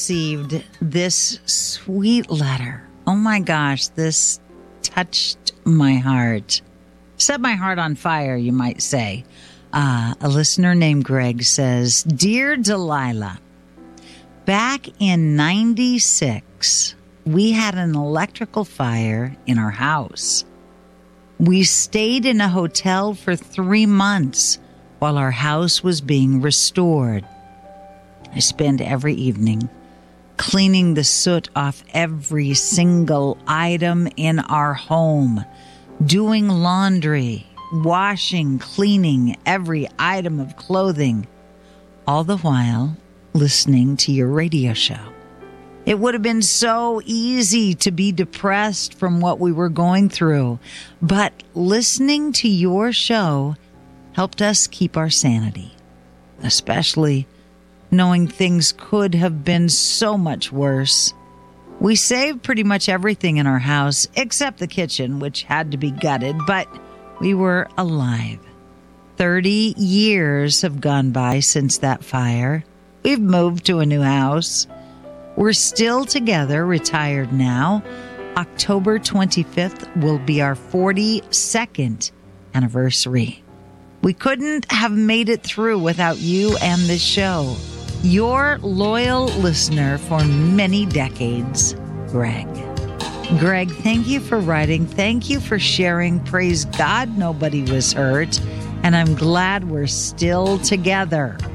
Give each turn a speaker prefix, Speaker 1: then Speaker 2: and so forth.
Speaker 1: received this sweet letter. Oh my gosh, this touched my heart. Set my heart on fire, you might say. A listener named Greg says, Dear Delilah, back in 96, we had an electrical fire in our house. We stayed in a hotel for 3 months while our house was being restored. I spent every evening cleaning the soot off every single item in our home, doing laundry, washing, cleaning every item of clothing, all the while listening to your radio show. It would have been so easy to be depressed from what we were going through, but listening to your show helped us keep our sanity, especially knowing things could have been so much worse. We saved pretty much everything in our house except the kitchen, which had to be gutted, but we were alive. 30 years have gone by since that fire. We've moved to a new house. We're still together, retired now. October 25th will be our 42nd anniversary. We couldn't have made it through without you and this show. Your loyal listener for many decades, Greg. Greg, thank you for writing. Thank you for sharing. Praise God, nobody was hurt. And I'm glad we're still together.